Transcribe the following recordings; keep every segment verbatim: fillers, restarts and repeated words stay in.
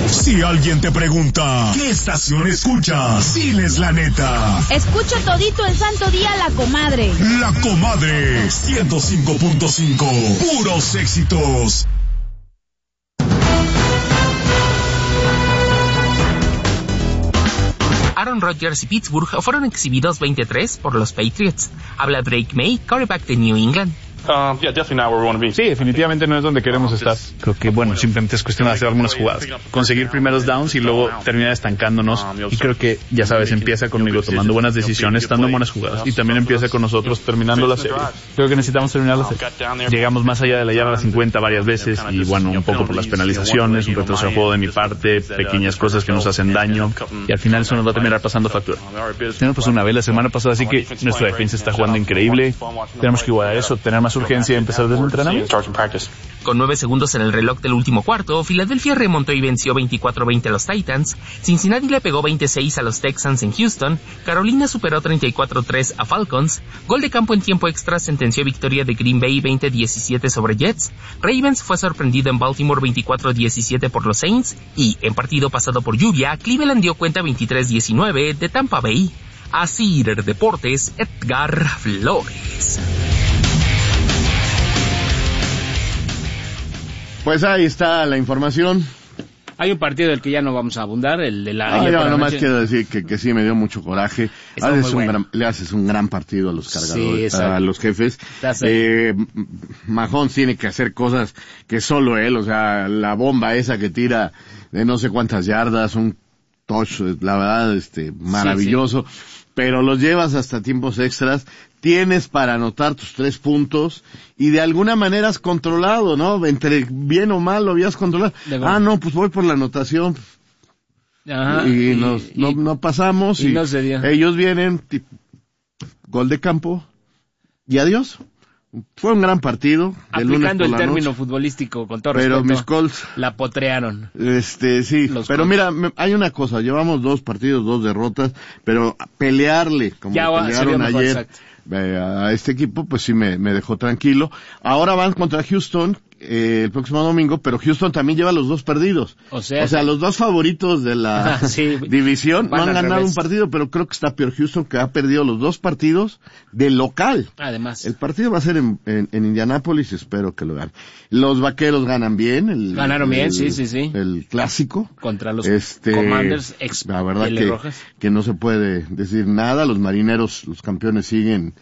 Si alguien te pregunta, ¿qué estación escuchas? Diles la neta. Escucho todito el santo día La Comadre. La Comadre, ciento cinco punto cinco. Puros éxitos. Aaron Rodgers y Pittsburgh fueron exhibidos veintitrés por los Patriots. Habla Drake May, quarterback de New England. Um, yeah, definitely not where we want to be. Sí, definitivamente no es donde queremos estar. Creo que, bueno, simplemente es cuestión de hacer algunas jugadas. Conseguir primeros downs y luego terminar estancándonos. Y creo que, ya sabes, empieza conmigo tomando buenas decisiones, dando buenas jugadas. Y también empieza con nosotros terminando la serie. Creo que necesitamos terminar la serie. Llegamos más allá de la yarda cincuenta varias veces. Y, bueno, un poco por las penalizaciones, un retroceso de juego de mi parte, pequeñas cosas que nos hacen daño. Y al final eso nos va a terminar pasando factura. Tenemos pues una vez la semana pasada, así que nuestra defensa está jugando increíble. Tenemos que igualar eso, tener más urgencia y empezar desde el entrenamiento. Con nueve segundos en el reloj del último cuarto, Filadelfia remontó y venció veinticuatro veinte a los Titans, Cincinnati le pegó veintiséis a los Texans en Houston, Carolina superó treinta y cuatro tres a Falcons, gol de campo en tiempo extra sentenció victoria de Green Bay veinte diecisiete sobre Jets, Ravens fue sorprendido en Baltimore veinticuatro diecisiete por los Saints y, en partido pasado por lluvia, Cleveland dio cuenta veintitrés diecinueve de Tampa Bay. Así de Deportes, Edgar Flores. Pues ahí está la información. Hay un partido del que ya no vamos a abundar, el de la... Ah, yo nomás quiero decir que, que sí me dio mucho coraje. Haces un bueno. gran, le haces un gran partido a los cargadores, sí, a los jefes. Eh, Mahomes tiene que hacer cosas que solo él, o sea, la bomba esa que tira de no sé cuántas yardas, un touch, la verdad, este, maravilloso. Sí, sí. Pero los llevas hasta tiempos extras, tienes para anotar tus tres puntos y de alguna manera has controlado, ¿no? Entre bien o mal lo habías controlado. Ah, no, pues voy por la anotación. Ajá, y, y, nos, y no, no pasamos y, y no se dio. Ellos vienen, tipo, gol de campo y adiós. Fue un gran partido. Aplicando el término noche, futbolístico con todo pero respeto, mis Colts la potrearon. Este, sí, Los pero Colts. Mira, me, hay una cosa, llevamos dos partidos, dos derrotas, pero pelearle, como ya, pelearon ayer eh, a este equipo, pues sí me, me dejó tranquilo. Ahora van contra Houston, eh, el próximo domingo, pero Houston también lleva los dos perdidos. O sea, o sea los dos favoritos de la sí, división no han ganado revés. un partido, pero creo que está peor Houston, que ha perdido los dos partidos de local. Además. El partido va a ser en, en, en Indianápolis, espero que lo ganen. Los Vaqueros ganan bien. El, Ganaron bien, el, sí, sí, sí. El clásico. Contra los este, Commanders ex La verdad que, Rojas. que no se puede decir nada. Los Marineros, los campeones, siguen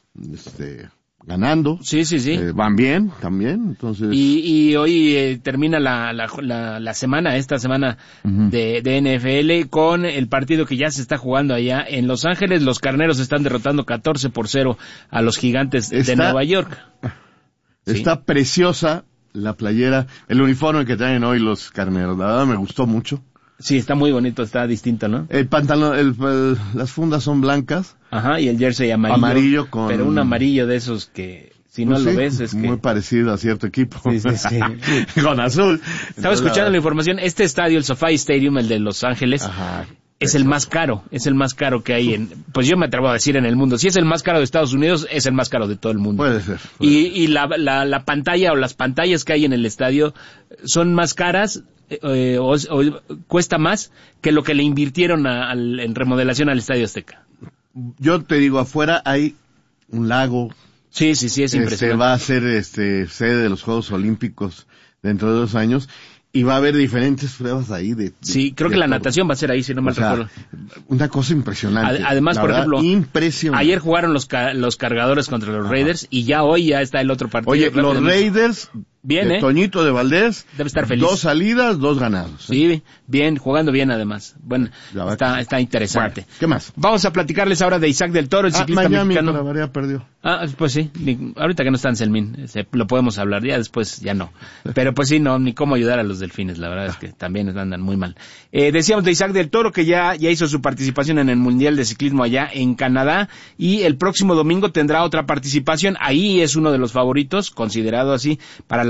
este ganando. Sí, sí, sí. Eh, van bien también, entonces. Y, y hoy eh, termina la, la, la, la semana, esta semana uh-huh. de, de N F L con el partido que ya se está jugando allá en Los Ángeles. Los Carneros están derrotando catorce por cero a los Gigantes está, de Nueva York. Está ¿sí? preciosa la playera, el uniforme que traen hoy los Carneros. La verdad me gustó mucho. Sí, está muy bonito, está distinto, ¿no? El pantalón, el, el, las fundas son blancas. Ajá, y el jersey amarillo. Amarillo con... Pero un amarillo de esos que, si no pues lo sí, ves, es muy que... Muy parecido a cierto equipo. Sí, sí, sí. Con azul. Estaba Entonces, escuchando la... la información, este estadio, el SoFi Stadium, el de Los Ángeles... Ajá. Es el más caro, es el más caro que hay en, pues yo me atrevo a decir en el mundo. Si es el más caro de Estados Unidos, es el más caro de todo el mundo. Puede ser. Puede y, ser. y la, la, la pantalla o las pantallas que hay en el estadio son más caras, eh, o, o cuesta más que lo que le invirtieron a, a, en remodelación al Estadio Azteca. Yo te digo, afuera hay un lago. Sí, sí, sí, es impresionante. Este va a ser este sede de los Juegos Olímpicos dentro de dos años. Y va a haber diferentes pruebas ahí de... de sí, creo de que la todo. Natación va a ser ahí, si no me recuerdo. Una cosa impresionante. Además, por verdad, ejemplo, impresionante. Ayer jugaron los ca- los cargadores contra los Ajá. Raiders y ya hoy ya está el otro partido. Oye, los Raiders... Bien, de ¿eh? Toñito de Valdés. Debe estar feliz. Dos salidas, dos ganados. ¿eh? Sí, bien, jugando bien además. Bueno, está, está interesante. Bueno, ¿qué más? Vamos a platicarles ahora de Isaac del Toro, el ah, ciclista Miami, mexicano. Miami, María perdió. Ah, pues sí. Ni, ahorita que no está Anselmín, se, lo podemos hablar. Ya después, ya no. Pero pues sí, no, ni cómo ayudar a los delfines. La verdad es que también andan muy mal. Eh, decíamos de Isaac del Toro que ya, ya hizo su participación en el Mundial de Ciclismo allá en Canadá. Y el próximo domingo tendrá otra participación. Ahí es uno de los favoritos, considerado así, para la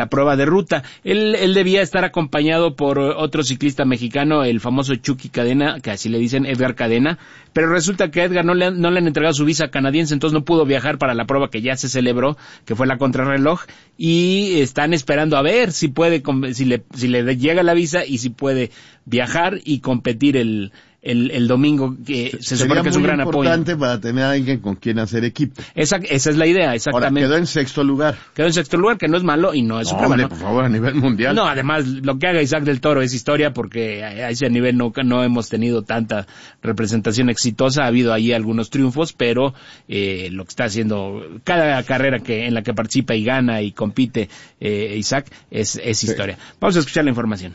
la prueba de ruta. Él, él debía estar acompañado por otro ciclista mexicano, el famoso Chucky Cadena, que así le dicen, Edgar Cadena, pero resulta que a Edgar no le, han, no le han entregado su visa canadiense, entonces no pudo viajar para la prueba que ya se celebró, que fue la contrarreloj, y están esperando a ver si puede, si le, si le llega la visa y si puede viajar y competir el El, el domingo, que se, se supone que es un gran apoyo. Sería muy importante para tener a alguien con quien hacer equipo. Esa, esa es la idea, exactamente. Ahora, quedó en sexto lugar. Quedó en sexto lugar, que no es malo y no es no, supremo, hombre, ¿no? por favor, a nivel mundial. No, además, lo que haga Isaac del Toro es historia, porque a ese nivel no, no hemos tenido tanta representación exitosa. Ha habido ahí algunos triunfos, pero eh, lo que está haciendo, cada carrera que en la que participa y gana y compite eh, Isaac, es, es historia. Sí. Vamos a escuchar la información.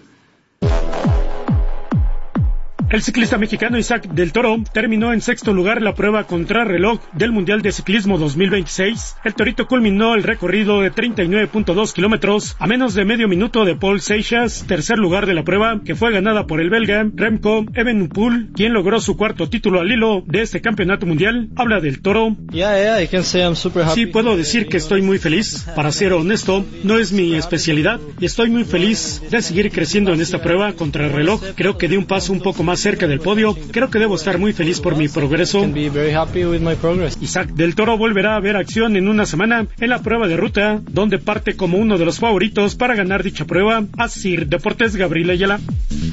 El ciclista mexicano Isaac del Toro terminó en sexto lugar la prueba contrarreloj del Mundial de Ciclismo dos mil veintiséis. El torito culminó el recorrido de treinta y nueve punto dos kilómetros a menos de medio minuto de Paul Seixas, tercer lugar de la prueba, que fue ganada por el belga Remco Evenepoel, quien logró su cuarto título al hilo de este campeonato mundial. Habla del Toro. Yeah, yeah, I can say I'm super happy. Sí, puedo decir que estoy muy feliz. Para ser honesto, no es mi especialidad y estoy muy feliz de seguir creciendo en esta prueba contrarreloj. Creo que di un paso un poco más cerca del podio. Creo que debo estar muy feliz por mi progreso. Isaac del Toro volverá a ver acción en una semana en la prueba de ruta, donde parte como uno de los favoritos para ganar dicha prueba. Asir Deportes, Gabriel Ayala.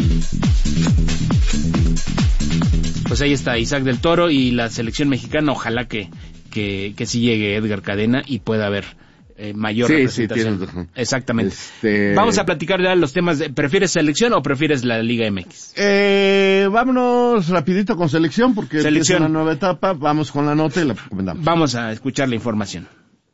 Pues ahí está Isaac del Toro y la selección mexicana. Ojalá que, que, que sí llegue Edgar Cadena y pueda haber Eh, mayor sí, representación. Sí, exactamente. Este... Vamos a platicar ya los temas de, ¿prefieres selección o prefieres la Liga M X? Eh, vámonos rapidito con selección porque selección. Es una nueva etapa. Vamos con la nota y la comentamos. Vamos a escuchar la información.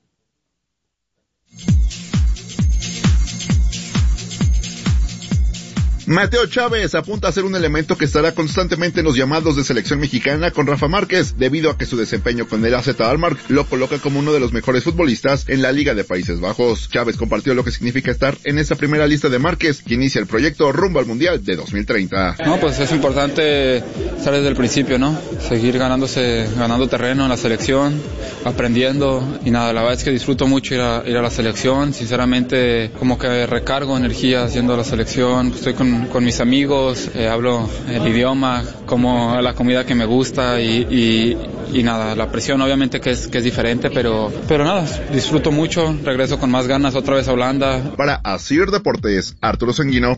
Mateo Chávez apunta a ser un elemento que estará constantemente en los llamados de selección mexicana con Rafa Márquez, debido a que su desempeño con el A Z Alkmaar lo coloca como uno de los mejores futbolistas en la Liga de Países Bajos. Chávez compartió lo que significa estar en esa primera lista de Márquez, que inicia el proyecto rumbo al Mundial de dos mil treinta. No, pues es importante estar desde el principio, ¿no? Seguir ganándose, ganando terreno en la selección, aprendiendo, y nada, la verdad es que disfruto mucho ir a, ir a la selección, sinceramente como que recargo energía haciendo la selección, estoy con con mis amigos, eh, hablo el idioma, como la comida que me gusta y, y, y nada, la presión obviamente que es, que es diferente, pero, pero nada, disfruto mucho, regreso con más ganas otra vez a Holanda. Para Asir Deportes, Arturo Sanguino.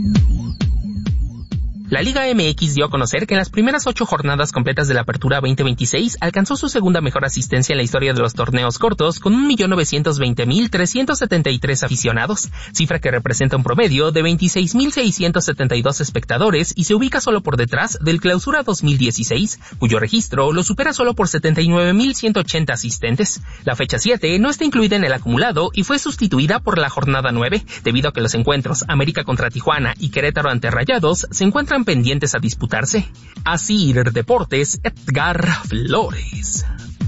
La Liga M X dio a conocer que en las primeras ocho jornadas completas de la Apertura veinte veintiséis alcanzó su segunda mejor asistencia en la historia de los torneos cortos con un millón novecientos veinte mil trescientos setenta y tres aficionados, cifra que representa un promedio de veintiséis mil seiscientos setenta y dos espectadores y se ubica solo por detrás del Clausura dos mil dieciséis, cuyo registro lo supera solo por setenta y nueve mil ciento ochenta asistentes. La fecha siete no está incluida en el acumulado y fue sustituida por la jornada nueve, debido a que los encuentros América contra Tijuana y Querétaro ante Rayados se encuentran pendientes a disputarse. Asir Deportes, Edgar Flores.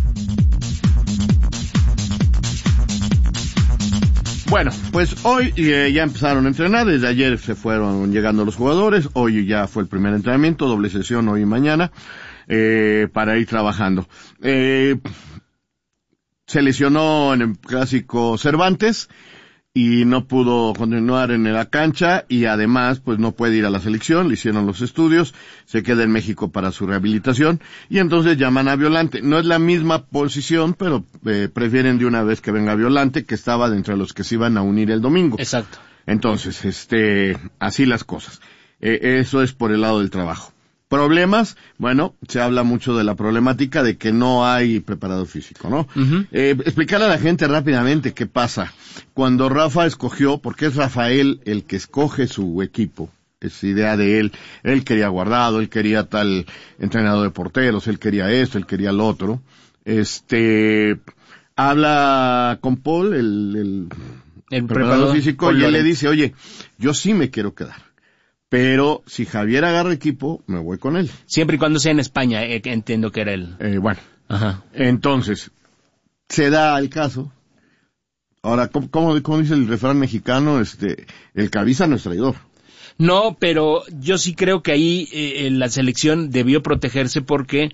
Bueno, pues hoy eh, ya empezaron a entrenar, desde ayer se fueron llegando los jugadores, hoy ya fue el primer entrenamiento, doble sesión hoy y mañana, eh, para ir trabajando. Eh, se lesionó en el clásico Cervantes y no pudo continuar en la cancha y además pues no puede ir a la selección, le hicieron los estudios, se queda en México para su rehabilitación y entonces llaman a Violante. No es la misma posición, pero eh, prefieren de una vez que venga Violante, que estaba dentro de los que se iban a unir el domingo. Exacto. Entonces, este, así las cosas. Eh, eso es por el lado del trabajo. Problemas, bueno, se habla mucho de la problemática de que no hay preparado físico, ¿no? Uh-huh. Eh, explicarle a la gente rápidamente qué pasa. Cuando Rafa escogió, porque es Rafael el que escoge su equipo, es idea de él, él quería Guardado, él quería tal entrenador de porteros, él quería esto, él quería lo otro, este, habla con Paul, el, el, el preparador físico, y él le dice, oye, yo sí me quiero quedar. Pero si Javier agarra equipo, me voy con él. Siempre y cuando sea en España, eh, entiendo que era él. Eh, bueno, ajá. Entonces, se da el caso. Ahora, ¿cómo, cómo, cómo dice el refrán mexicano? Este, el que avisa no es traidor. No, pero yo sí creo que ahí eh, la selección debió protegerse porque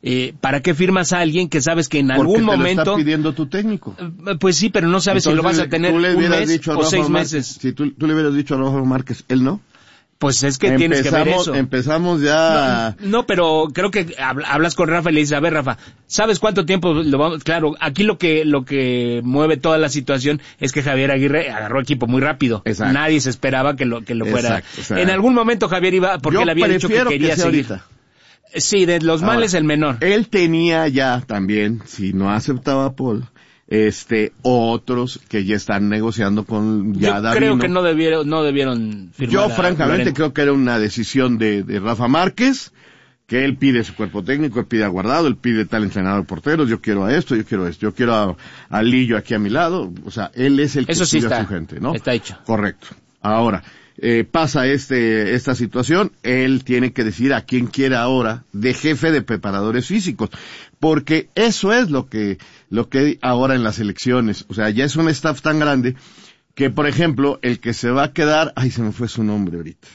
eh, ¿para qué firmas a alguien que sabes que en algún Porque te momento... lo está pidiendo tu técnico. Eh, pues sí, pero no sabes Entonces, si lo vas a tener un mes o seis meses. Si tú, tú le hubieras dicho a Rafa Márquez, él no. Pues es que empezamos, tienes que ver eso. Empezamos ya... No, no, pero creo que hablas con Rafa y le dices, a ver, Rafa, ¿sabes cuánto tiempo lo vamos? Claro, aquí lo que lo que mueve toda la situación es que Javier Aguirre agarró equipo muy rápido. Exacto. Nadie se esperaba que lo que lo fuera. Exacto, exacto. En algún momento Javier iba, porque Yo él había dicho que quería que seguir. Ahorita. Sí, de los Ahora, males el menor. Él tenía ya también, si no aceptaba a Paul, este, otros que ya están negociando con ya Yo Davino. creo que no debieron, no debieron firmar. Yo francamente Lorena. creo que era una decisión de, de Rafa Márquez, que él pide su cuerpo técnico, él pide a Guardado, él pide tal entrenador de porteros, yo quiero a esto, yo quiero a esto, yo quiero a, a Lillo aquí a mi lado, o sea, él es el que Eso sí pide está, a su gente, ¿no? Está hecho. Correcto. Ahora, eh, pasa este, esta situación, él tiene que decidir a quién quiere ahora de jefe de preparadores físicos, porque eso es lo que, lo que hay ahora en las elecciones, o sea, ya es un staff tan grande que, por ejemplo, el que se va a quedar, ay, se me fue su nombre ahorita,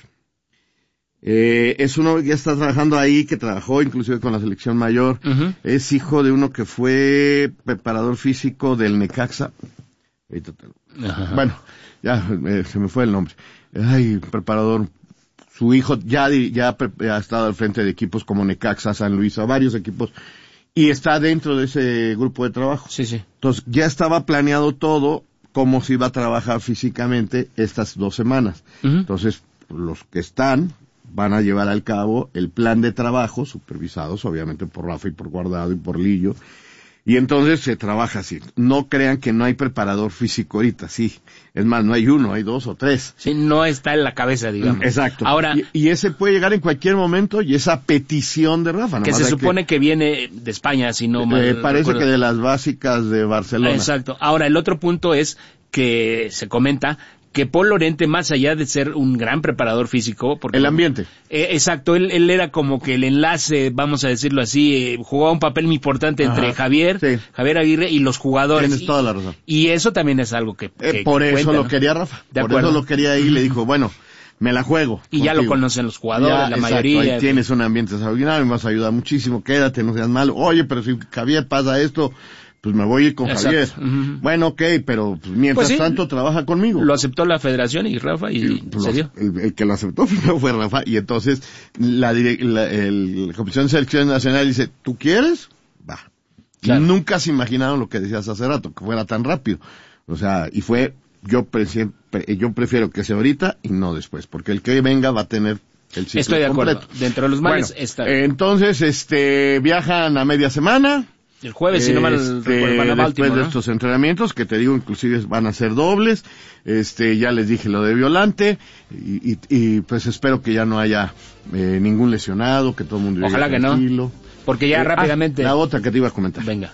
eh, es uno que ya está trabajando ahí, que trabajó inclusive con la selección mayor, uh-huh. Es hijo de uno que fue preparador físico del Necaxa, ahorita te lo... uh-huh. Bueno, ya eh, se me fue el nombre. Ay, preparador, su hijo ya, ya, ya ha estado al frente de equipos como Necaxa, San Luis, a varios equipos, y está dentro de ese grupo de trabajo. Sí, sí. Entonces, ya estaba planeado todo, cómo se iba a trabajar físicamente estas dos semanas. Uh-huh. Entonces, los que están van a llevar al cabo el plan de trabajo, supervisados obviamente por Rafa y por Guardado y por Lillo, y entonces se trabaja así. No crean que no hay preparador físico ahorita, sí. Es más, no hay uno, hay dos o tres. Sí, no está en la cabeza, digamos. Exacto. Ahora, y, y ese puede llegar en cualquier momento, y esa petición de Rafa. Que se supone que, que viene de España, si no mal eh, Parece recuerdo. Que de las básicas de Barcelona. Exacto. Ahora, el otro punto es que se comenta que Paul Lorente, más allá de ser un gran preparador físico... Porque, el ambiente. Eh, exacto, él, él era como que el enlace, vamos a decirlo así, eh, jugaba un papel muy importante entre Ajá, Javier, sí. Javier Aguirre y los jugadores. Tienes toda la razón. Y, y eso también es algo que... que eh, por que eso cuenta, lo ¿no? quería Rafa, de por acuerdo. eso lo quería ahí y le dijo, bueno, me la juego. Y contigo. Ya lo conocen los jugadores, ya, la exacto, mayoría. Ahí tienes un ambiente extraordinario, me vas a ayudar muchísimo, quédate, no seas malo. Oye, pero si Javier pasa esto... pues me voy a ir con Exacto. Javier. Uh-huh. Bueno, ok, pero pues, mientras pues sí, tanto trabaja conmigo. Lo aceptó la federación y Rafa y, y pues, se dio. El, el que lo aceptó primero fue Rafa y entonces la, la, el, la Comisión de Selección Nacional dice, ¿tú quieres? Va. Claro. Nunca se imaginaron lo que decías hace rato, que fuera tan rápido. O sea, y fue, yo, pre- yo prefiero que sea ahorita y no después, porque el que venga va a tener el ciclo Estoy de completo. acuerdo. Dentro de los males bueno, está. Entonces, este, viajan a media semana. El jueves, si no mal este, recuerdo, van a Baltimore, después de ¿no? estos entrenamientos, que te digo, inclusive van a ser dobles, este, ya les dije lo de Violante, y, y, y pues espero que ya no haya eh, ningún lesionado, que todo el mundo Ojalá llegue tranquilo. Que no, porque ya eh, rápidamente... Ah, la otra que te iba a comentar. Venga.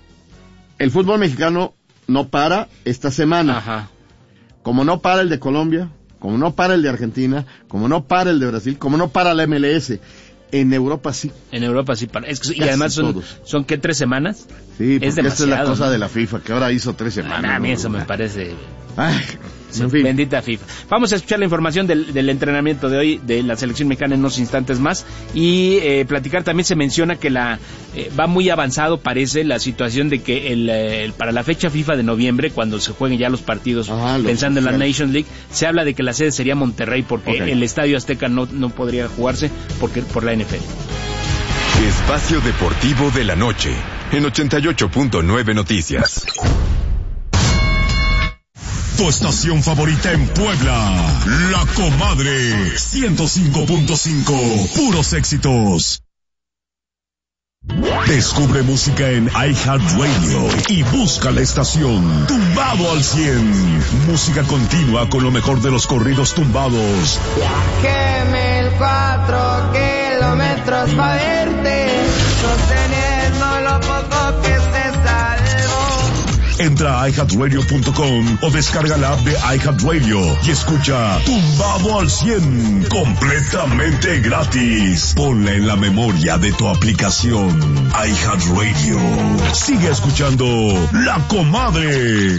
El fútbol mexicano no para esta semana. Ajá. Como no para el de Colombia, como no para el de Argentina, como no para el de Brasil, como no para la M L S. En Europa sí. En Europa sí. Es que, y además son, son, ¿qué? ¿Tres semanas? Sí, porque es esta es la cosa, ¿no?, de la FIFA, que ahora hizo tres semanas. Ah, a mí ¿no? eso me parece... Ay, sí, en fin. Bendita FIFA. Vamos a escuchar la información del, del entrenamiento de hoy de la selección mexicana en unos instantes más y eh, platicar. También se menciona que la eh, va muy avanzado, parece, la situación de que el, el para la fecha FIFA de noviembre, cuando se jueguen ya los partidos, Ajá, pensando en la Nations League, se habla de que la sede sería Monterrey porque okay. el Estadio Azteca no, no podría jugarse porque por la N F L. Espacio Deportivo de la Noche en ochenta y ocho punto nueve Noticias. Tu estación favorita en Puebla, La Comadre, ciento cinco punto cinco, puros éxitos. Descubre música en iHeartRadio y busca la estación Tumbado al cien. Música continua con lo mejor de los corridos tumbados. Viajé mil cuatro kilómetros para verte, sosteniendo lo poco que se salvó. Entra a i heart radio punto com o descarga la app de iHeartRadio y escucha Tumbado al cien completamente gratis. Ponla en la memoria de tu aplicación iHeartRadio. Sigue escuchando La Comadre.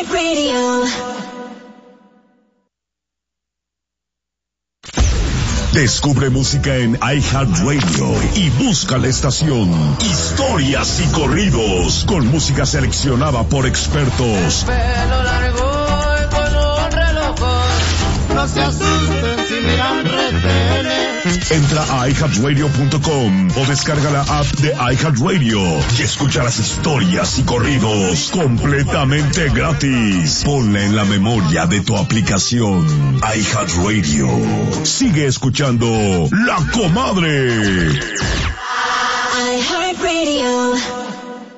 iHeartRadio. Descubre música en iHeartRadio y busca la estación Historias y Corridos con música seleccionada por expertos. Pelo largo y con un reloj. No se asusten si miran retenes. Entra a i heart radio punto com o descarga la app de iHeartRadio y escucha las historias y corridos completamente gratis. Ponla en la memoria de tu aplicación iHeartRadio. Sigue escuchando La Comadre. iHeartRadio.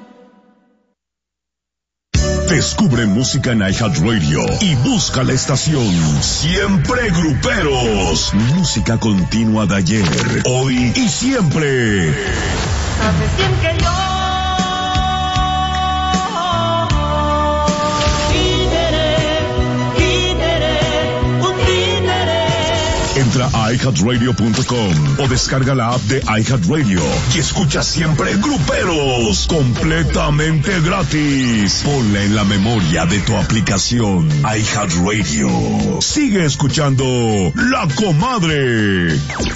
Descubre música en iHeartRadio y busca la estación Siempre Gruperos. Música continua de ayer, hoy y siempre. Hace cien que yo Entra a i heart radio punto com o descarga la app de iHeartRadio y escucha Siempre Gruperos completamente gratis. Ponla en la memoria de tu aplicación iHeartRadio. Sigue escuchando La Comadre.